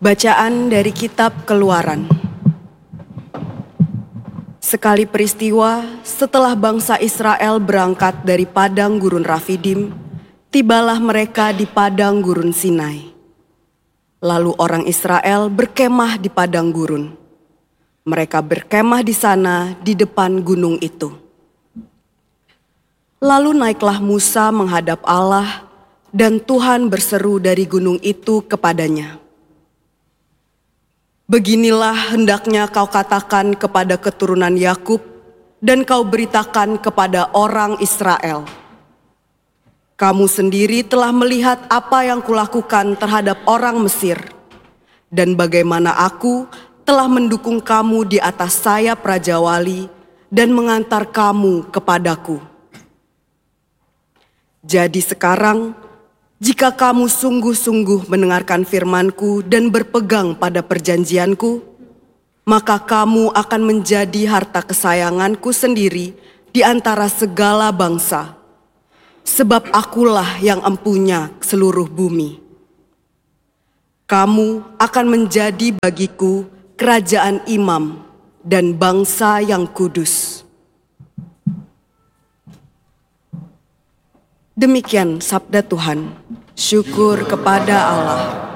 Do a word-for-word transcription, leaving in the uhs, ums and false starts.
Bacaan dari Kitab Keluaran. Sekali peristiwa, setelah bangsa Israel berangkat dari padang gurun Rafidim, tibalah mereka di padang gurun Sinai. Lalu orang Israel berkemah di padang gurun. Mereka berkemah di sana di depan gunung itu. Lalu naiklah Musa menghadap Allah, dan Tuhan berseru dari gunung itu kepadanya. Beginilah hendaknya kau katakan kepada keturunan Yakub, dan kau beritakan kepada orang Israel. Kamu sendiri telah melihat apa yang kulakukan terhadap orang Mesir, dan bagaimana aku telah mendukung kamu di atas sayap Raja Wali dan mengantar kamu kepadaku. Jadi sekarang, jika kamu sungguh-sungguh mendengarkan firman-Ku dan berpegang pada perjanjian-Ku, maka kamu akan menjadi harta kesayangan-Ku sendiri di antara segala bangsa, sebab Akulah yang empunya seluruh bumi. Kamu akan menjadi bagiku kerajaan imam dan bangsa yang kudus. Demikian sabda Tuhan. Syukur kepada Allah.